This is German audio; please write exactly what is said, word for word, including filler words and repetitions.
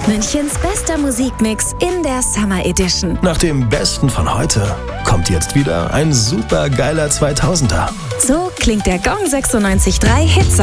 Münchens bester Musikmix in der Summer Edition. Nach dem Besten von heute kommt jetzt wieder ein super geiler zweitausender. So klingt der Gong sechsundneunzig Komma drei Hits